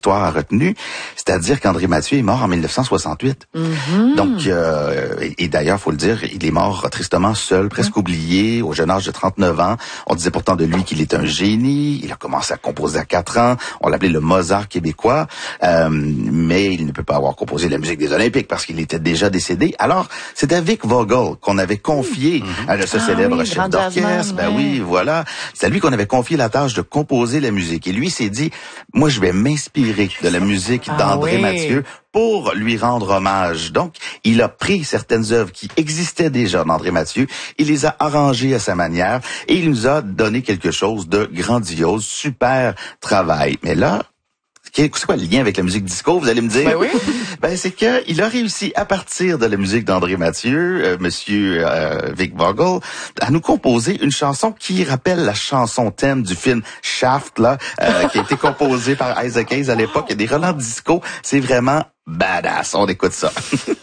l'histoire a retenu, c'est-à-dire qu'André Mathieu est mort en 1968. Donc, et d'ailleurs, faut le dire, il est mort tristement seul, presque oublié, au jeune âge de 39 ans. On disait pourtant de lui qu'il est un génie. Il a commencé à composer à 4 ans. On l'appelait le Mozart québécois. Mais il ne peut pas avoir composé la musique des Olympiques parce qu'il était déjà décédé. Alors, c'était Vic Vogel qu'on avait confié à ce célèbre chef d'orchestre. Ben oui, voilà. C'est à lui qu'on avait confié la tâche de composer la musique. Et lui s'est dit, moi, je vais m'inspirer de la musique d'André Mathieu pour lui rendre hommage. Donc, il a pris certaines œuvres qui existaient déjà d'André Mathieu, il les a arrangées à sa manière et il nous a donné quelque chose de grandiose, super travail. Mais là, c'est quoi le lien avec la musique disco, vous allez me dire? Ben oui. Ben, c'est que il a réussi, à partir de la musique d'André Mathieu, monsieur Vic Vogel, à nous composer une chanson qui rappelle la chanson thème du film Shaft, là, qui a été composée par Isaac Hayes à l'époque. Il y a des relents disco. C'est vraiment badass. On écoute ça.